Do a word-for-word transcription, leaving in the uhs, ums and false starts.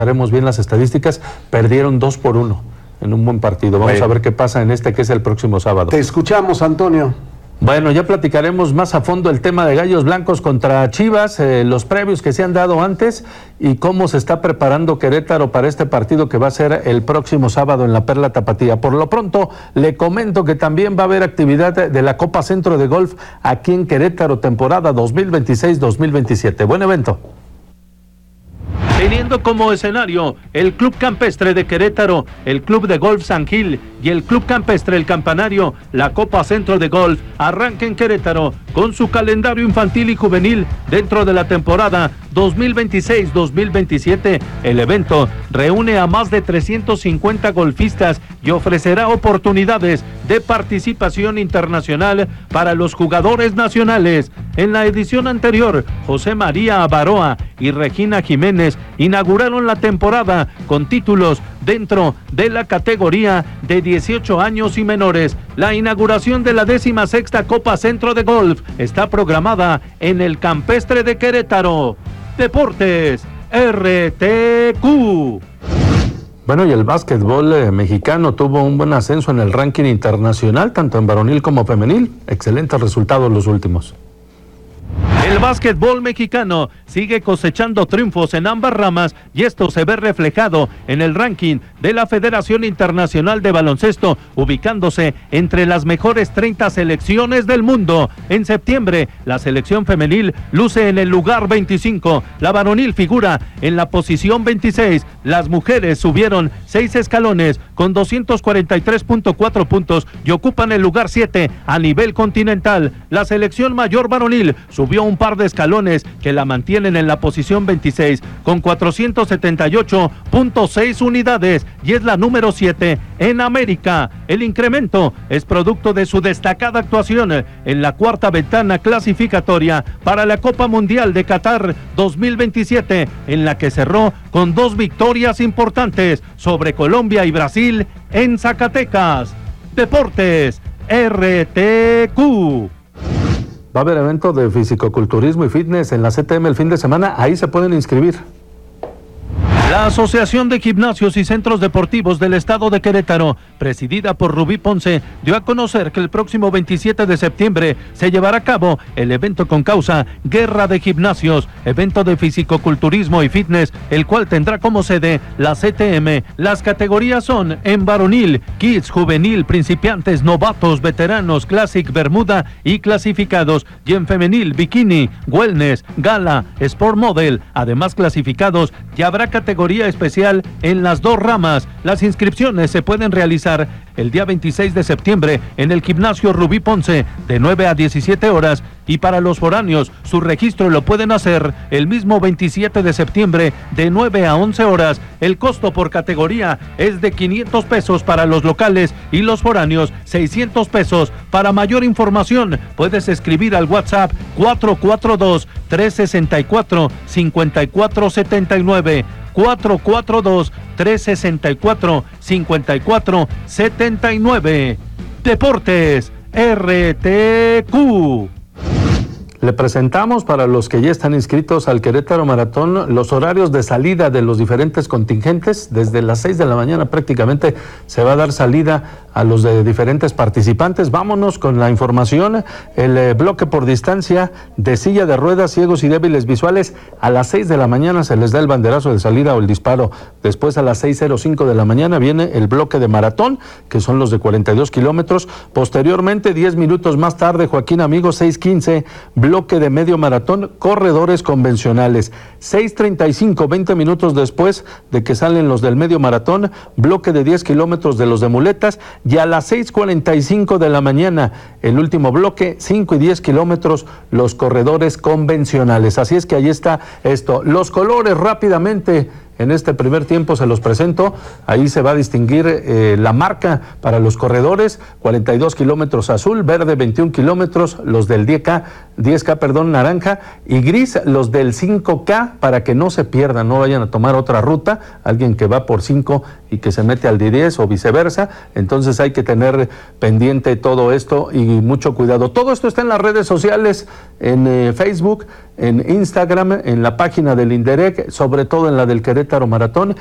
Haremos bien las estadísticas, perdieron dos por uno en un buen partido. Vamos bueno. a ver qué pasa en este que es el próximo sábado. Te escuchamos, Antonio. Bueno, ya platicaremos más a fondo el tema de Gallos Blancos contra Chivas, eh, los previos que se han dado antes y cómo se está preparando Querétaro para este partido que va a ser el próximo sábado en la Perla Tapatía. Por lo pronto, le comento que también va a haber actividad de la Copa Centro de Golf aquí en Querétaro, temporada dos mil veintiséis dos mil veintisiete. Buen evento. Teniendo como escenario el Club Campestre de Querétaro, el Club de Golf San Gil y el Club Campestre El Campanario, la Copa Centro de Golf arranca en Querétaro con su calendario infantil y juvenil dentro de la temporada dos mil veintiséis dos mil veintisiete. El evento reúne a más de trescientos cincuenta golfistas y ofrecerá oportunidades de participación internacional para los jugadores nacionales. En la edición anterior, José María Avaroa y Regina Jiménez inauguraron la temporada con títulos dentro de la categoría de dieciocho años y menores. La inauguración de la décima sexta Copa Centro de Golf está programada en el Campestre de Querétaro. Deportes R T Q. Bueno, y el básquetbol eh, mexicano tuvo un buen ascenso en el ranking internacional, tanto en varonil como femenil. Excelentes resultados los últimos. El básquetbol mexicano sigue cosechando triunfos en ambas ramas y esto se ve reflejado en el ranking de la Federación Internacional de Baloncesto, ubicándose entre las mejores treinta selecciones del mundo. En septiembre, la selección femenil luce en el lugar veinticinco, la varonil figura en la posición veintiséis, las mujeres subieron seis escalones con doscientos cuarenta y tres punto cuatro puntos y ocupan el lugar siete a nivel continental. La selección mayor varonil subió un par de escalones que la mantienen en la posición veintiséis con cuatrocientos setenta y ocho punto seis unidades y es la número siete en América. El incremento es producto de su destacada actuación en la cuarta ventana clasificatoria para la Copa Mundial de Qatar dos mil veintisiete, en la que cerró con dos victorias importantes sobre Colombia y Brasil en Zacatecas. Deportes R T Q. Va a haber evento de fisicoculturismo y fitness en la C T M el fin de semana, ahí se pueden inscribir. La Asociación de Gimnasios y Centros Deportivos del Estado de Querétaro, presidida por Rubí Ponce, dio a conocer que el próximo veintisiete de septiembre se llevará a cabo el evento con causa Guerra de Gimnasios, evento de fisicoculturismo y fitness, el cual tendrá como sede la C T M. Las categorías son en varonil, kids, juvenil, principiantes, novatos, veteranos, classic, bermuda y clasificados, y en femenil, bikini, wellness, gala, sport model. Además clasificados, ya habrá categorías especial en las dos ramas. Las inscripciones se pueden realizar el día veintiséis de septiembre en el gimnasio Rubí Ponce de nueve a diecisiete horas y para los foráneos su registro lo pueden hacer el mismo veintisiete de septiembre de nueve a once horas. El costo por categoría es de quinientos pesos para los locales y los foráneos seiscientos pesos. Para mayor información puedes escribir al WhatsApp cuatro cuatro dos, tres seis cuatro, cinco cuatro siete nueve. cuatro cuatro dos, tres seis cuatro, cinco cuatro siete nueve. Deportes R T Q. Le presentamos para los que ya están inscritos al Querétaro Maratón los horarios de salida de los diferentes contingentes. Desde las seis de la mañana prácticamente se va a dar salida a los de diferentes participantes. Vámonos con la información. El eh, bloque por distancia de silla de ruedas, ciegos y débiles visuales, a las seis de la mañana se les da el banderazo de salida o el disparo. Después a las seis cero cinco de la mañana viene el bloque de maratón, que son los de cuarenta y dos kilómetros. Posteriormente, diez minutos más tarde, Joaquín Amigo, seis quince, bloque de medio maratón, corredores convencionales. seis treinta y cinco, veinte minutos después de que salen los del medio maratón, bloque de diez kilómetros de los de muletas, y a las seis cuarenta y cinco de la mañana, el último bloque, cinco y diez kilómetros, los corredores convencionales. Así es que ahí está esto. Los colores rápidamente. En este primer tiempo se los presento, ahí se va a distinguir eh, la marca para los corredores, cuarenta y dos kilómetros azul, verde veintiún kilómetros, los del diez K, diez K, perdón, naranja, y gris los del cinco K, para que no se pierdan, no vayan a tomar otra ruta, alguien que va por cinco y que se mete al D diez o viceversa. Entonces hay que tener pendiente todo esto y mucho cuidado. Todo esto está en las redes sociales, en eh, Facebook, en Instagram, en la página del INDEREC, sobre todo en la del Querétaro Maratón.